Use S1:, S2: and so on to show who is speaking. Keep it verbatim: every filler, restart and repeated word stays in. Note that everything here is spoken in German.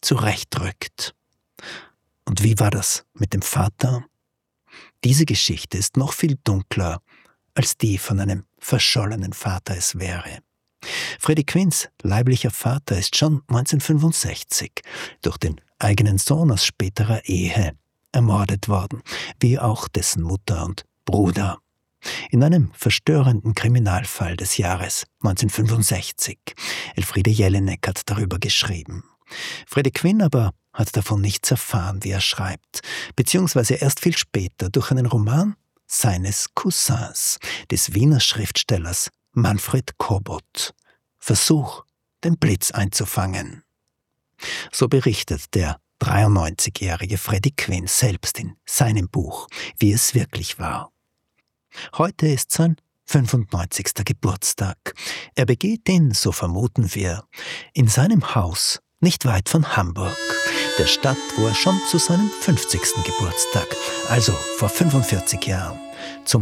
S1: zurechtrückt. Und wie war das mit dem Vater? Diese Geschichte ist noch viel dunkler, als die von einem verschollenen Vater es wäre. Freddie Quinns leiblicher Vater ist schon neunzehnhundertfünfundsechzig durch den eigenen Sohn aus späterer Ehe ermordet worden, wie auch dessen Mutter und Bruder. In einem verstörenden Kriminalfall des Jahres neunzehnhundertfünfundsechzig. Elfriede Jelinek hat darüber geschrieben. Freddie Quinn aber hat davon nichts erfahren, wie er schreibt, beziehungsweise erst viel später durch einen Roman seines Cousins, des Wiener Schriftstellers Manfred Kobot. Versuch, den Blitz einzufangen. So berichtet der dreiundneunzigjährige Freddie Quinn selbst in seinem Buch, wie es wirklich war. Heute ist sein fünfundneunzigster Geburtstag. Er begeht ihn, so vermuten wir, in seinem Haus nicht weit von Hamburg, der Stadt, wo er schon zu seinem fünfzigsten Geburtstag, also vor fünfundvierzig Jahren, zum